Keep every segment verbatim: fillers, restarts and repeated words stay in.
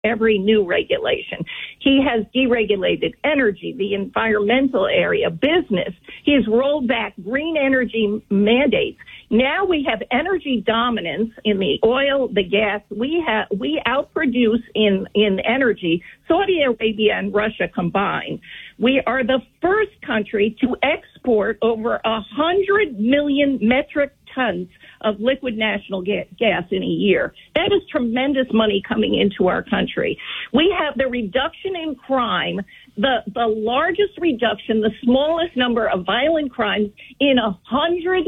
every new regulation. He has deregulated energy, the environmental area, business. He has rolled back green energy mandates. Now we have energy dominance in the oil, the gas. We have we outproduce in in energy Saudi Arabia and Russia combined. We are the first country to export over a hundred million metric tons of liquid natural ga- gas in a year. That is tremendous money coming into our country. We have the reduction in crime, the, the largest reduction, the smallest number of violent crimes in one hundred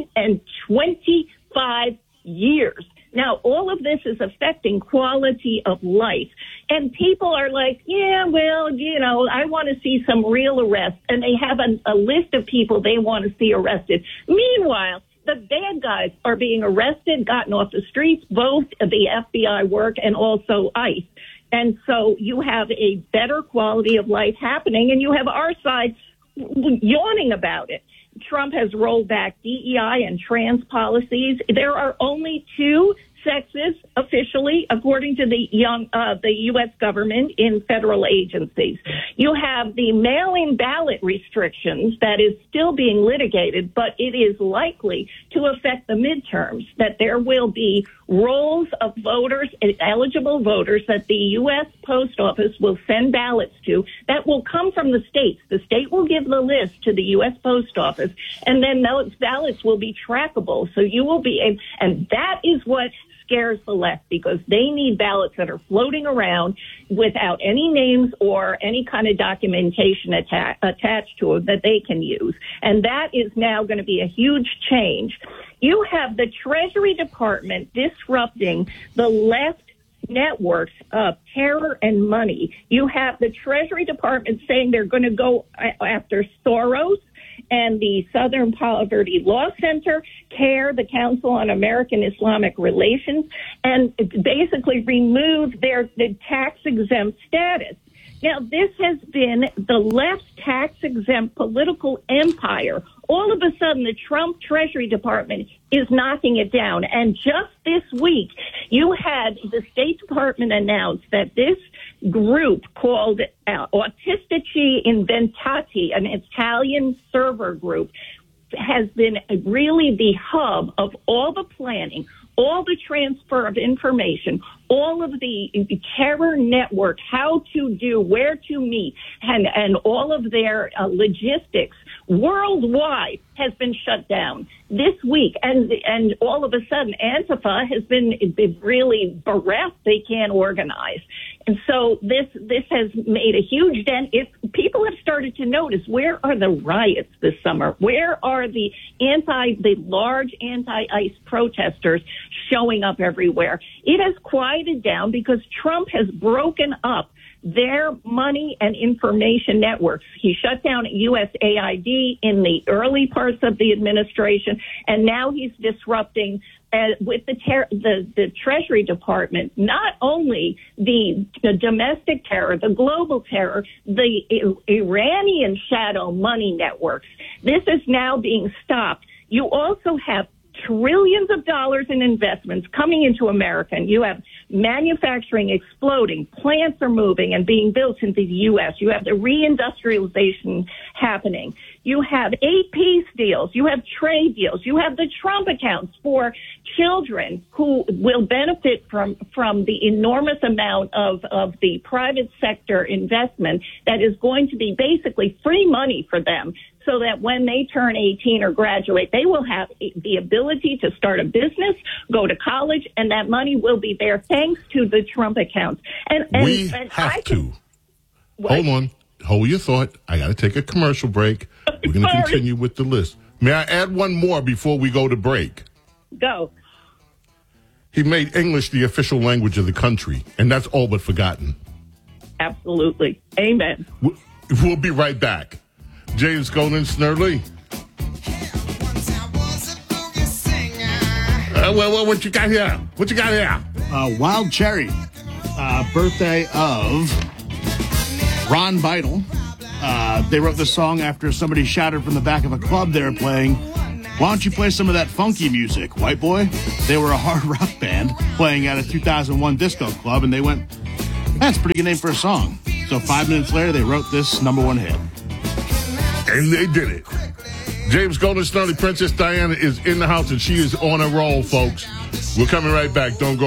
twenty-five years. Now, all of this is affecting quality of life. And people are like, yeah, well, you know, I want to see some real arrests. And they have a, a list of people they want to see arrested. Meanwhile, the bad guys are being arrested, gotten off the streets, both the F B I work and also ICE. And so you have a better quality of life happening, and you have our side yawning about it. Trump has rolled back D E I and trans policies. There are only two sexes officially, according to the young uh, the U S government in federal agencies. You have the mail-in ballot restrictions that is still being litigated, but it is likely to affect the midterms, that there will be rolls of voters, eligible voters, that the U S Post Office will send ballots to that will come from the states. The state will give the list to the U S Post Office, and then those ballots will be trackable. So you will be able, and that is what scares the left, because they need ballots that are floating around without any names or any kind of documentation atta- attached to it that they can use. And that is now going to be a huge change. You have the Treasury Department disrupting the left networks of terror and money. You have the Treasury Department saying they're going to go after Soros and the Southern Poverty Law Center, CARE, the Council on American Islamic Relations, and basically remove their the tax-exempt status. Now, this has been the left's tax-exempt political empire. All of a sudden, the Trump Treasury Department is knocking it down. And just this week, you had the State Department announce that this group called uh, Autistici Inventati, an Italian server group, has been really the hub of all the planning, all the transfer of information, all of the terror network, how to do, where to meet, and, and all of their uh, logistics worldwide has been shut down this week. And and all of a sudden, Antifa has been, been really bereft. They can't organize. And so this this has made a huge dent. If people have started to notice, where are the riots this summer? Where are the anti, the large anti-ICE protesters showing up everywhere? It has quieted down because Trump has broken up their money and information networks. He shut down U S A I D in the early parts of the administration, and now he's disrupting uh, with the, ter- the the Treasury Department, not only the, the domestic terror, the global terror, the I- Iranian shadow money networks. This is now being stopped. You also have trillions of dollars in investments coming into America, and you have manufacturing exploding, plants are moving and being built into the U S. You have the reindustrialization happening. You have eight peace deals. You have trade deals. You have the Trump accounts for children who will benefit from, from the enormous amount of, of the private sector investment that is going to be basically free money for them, so that when they turn eighteen or graduate, they will have the ability to start a business, go to college, and that money will be there thanks to the Trump accounts. And, and we and have I to. can, Hold on. Hold your thought. I got to take a commercial break. We're going to continue with the list. May I add one more before we go to break? Go. He made English the official language of the country, and that's all but forgotten. Absolutely. Amen. We'll be right back. James Golden, Snerdley. Uh, well, well, what you got here? What you got here? Uh, Wild Cherry, uh, birthday of Ron Vital. Uh, they wrote the song after somebody shouted from the back of a club they were playing, "Why don't you play some of that funky music, white boy?" They were a hard rock band playing at a two thousand one disco club, and they went, That's a pretty good name for a song. So five minutes later, they wrote this number one hit. And they did it. James Golden Snarly, Princess Diana is in the house, and she is on a roll, folks. We're coming right back. Don't go.